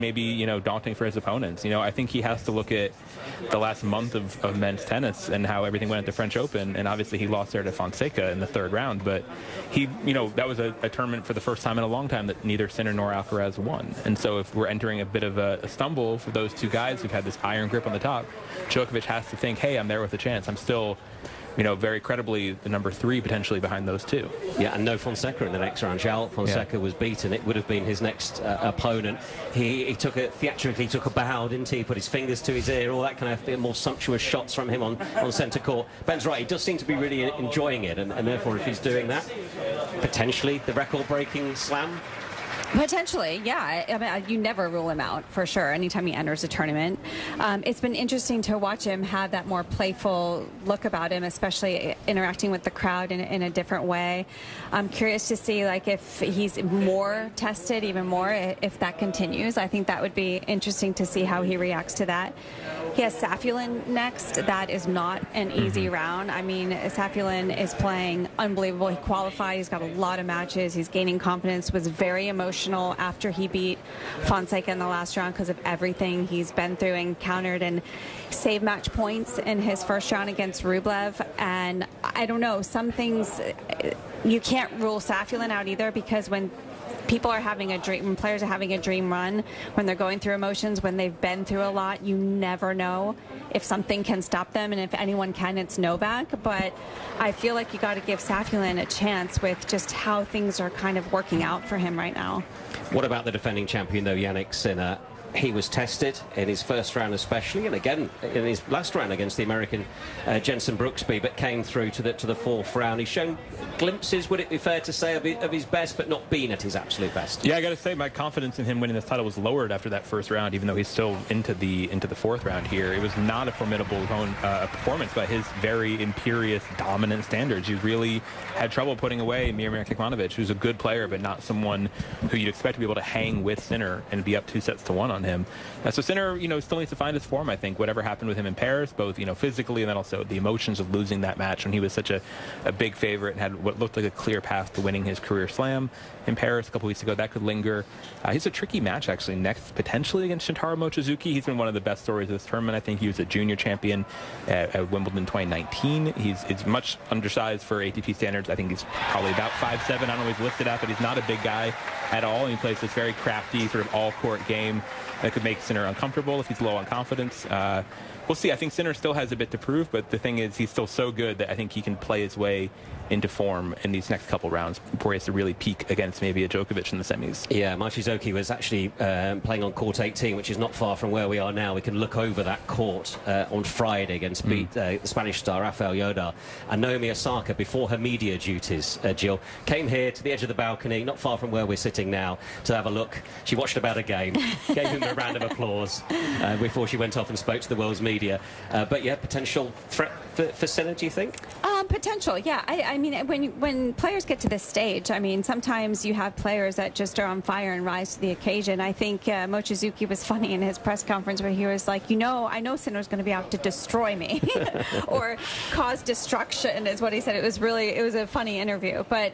maybe, you know, daunting for his opponents. You know, I think he has to look at the last month of men's tennis and how everything went at the French Open, and obviously he lost there to Fonseca in the third round, but he, you know, that was a tournament for the first time in a long time that neither Sinner nor Alcaraz won. And so if we're entering a bit of a stumble for those two guys who've had this iron grip on the top, Djokovic has to think, hey, I'm there with a chance. I'm still, you know, very credibly the number 3 potentially behind those two. Yeah, and no Fonseca in the next round. João Fonseca was beaten. It would have been his next opponent. He took a theatrically took a bow, didn't he? Put his fingers to his ear, all that kind of more sumptuous shots from him on centre court. Ben's right, he does seem to be really enjoying it, and therefore if he's doing that, potentially the record-breaking slam. Potentially, yeah. I mean, you never rule him out, for sure, anytime he enters a tournament. It's been interesting to watch him have that more playful look about him, especially interacting with the crowd in a different way. I'm curious to see, like, if he's more tested, even more, if that continues. I think that would be interesting to see how he reacts to that. He has Safiullin next. That is not an easy round. I mean, Safiullin is playing unbelievable. He qualified. He's got a lot of matches. He's gaining confidence, was very emotional after he beat Fonseca in the last round because of everything he's been through and countered, and saved match points in his first round against Rublev. And I don't know, some things you can't rule Safiullin out either, because when people are having a dream, when players are having a dream run, when they're going through emotions, when they've been through a lot, you never know if something can stop them, and if anyone can, it's Novak. But I feel like you got to give Safiullin a chance with just how things are kind of working out for him right now. What about the defending champion, though, Jannik Sinner? He was tested in his first round especially, and again in his last round against the American Jenson Brooksby, but came through to the fourth round. He's shown glimpses, would it be fair to say, of his best, but not been at his absolute best. Yeah, I got to say, my confidence in him winning this title was lowered after that first round, even though he's still into the fourth round here. It was not a formidable performance by his very imperious, dominant standards. He really had trouble putting away Miomir Kekmanovic, who's a good player, but not someone who you'd expect to be able to hang with Sinner and be up 2-1 on him. So Sinner, you know, still needs to find his form, I think. Whatever happened with him in Paris, both, you know, physically and then also the emotions of losing that match when he was such a big favorite and had what looked like a clear path to winning his career slam in Paris a couple weeks ago. That could linger. He's a tricky match, actually, next potentially against Shintaro Mochizuki. He's been one of the best stories of this tournament. I think he was a junior champion at Wimbledon 2019. He's much undersized for ATP standards. I think he's probably about 5'7". I don't know what he's listed at, but he's not a big guy at all. And he plays this very crafty sort of all-court game that could make Sinner uncomfortable if he's low on confidence. We'll see. I think Sinner still has a bit to prove, but the thing is, he's still so good that I think he can play his way into form in these next couple rounds before he has to really peak against maybe a Djokovic in the semis. Yeah, Mochizuki was actually playing on court 18, which is not far from where we are now. We can look over that court on Friday against the Spanish star Rafael Yodar. And Naomi Osaka, before her media duties, Jill, came here to the edge of the balcony, not far from where we're sitting now, to have a look. She watched about a game, gave him a round of applause before she went off and spoke to the world's media. But yeah, potential threat for Sinner, do you think? Potential, yeah. I mean, when players get to this stage, I mean, sometimes you have players that just are on fire and rise to the occasion. I think Mochizuki was funny in his press conference where he was like, you know, I know Sinner's going to be out to destroy me or cause destruction is what he said. It was a funny interview. But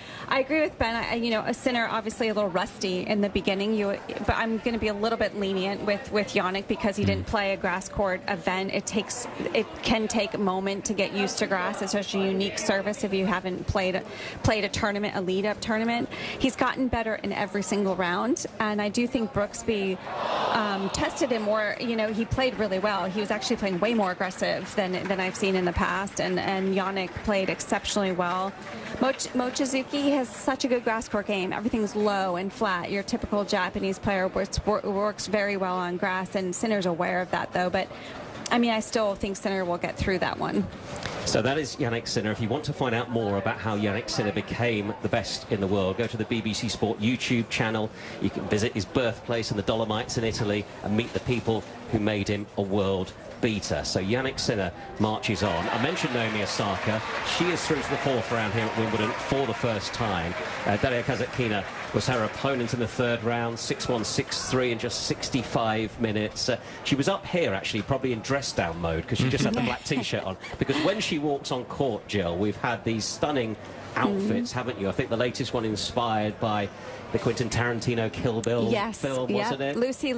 I agree with Ben. You know, a Sinner obviously a little rusty in the beginning. But I'm going to be a little bit lenient with Jannik because he didn't play a grass court event. It can take a moment to get used to grass. It's such a unique service if you haven't played a tournament, a lead-up tournament. He's gotten better in every single round, and I do think Brooksby tested him more. You know, he played really well. He was actually playing way more aggressive than I've seen in the past, and Jannik played exceptionally well. Mochizuki has such a good grass court game. Everything's low and flat. Your typical Japanese player works very well on grass, and Sinner's aware of that, though. But I mean, I still think Sinner will get through that one. So that is Jannik Sinner. If you want to find out more about how Jannik Sinner became the best in the world, go to the BBC Sport YouTube channel. You can visit his birthplace in the Dolomites in Italy and meet the people who made him a world beater. So Jannik Sinner marches on. I mentioned Naomi Osaka. She is through to the fourth round here at Wimbledon for the first time. Daria Kasatkina was her opponent in the third round, 6-1, 6-3 in just 65 minutes. She was up here, actually, probably in dress-down mode, because she just had the black T-shirt on. Because when she walks on court, Jill, we've had these stunning outfits, haven't you? I think the latest one inspired by the Quentin Tarantino Kill Bill Yes. film, Yep. wasn't it? Lucy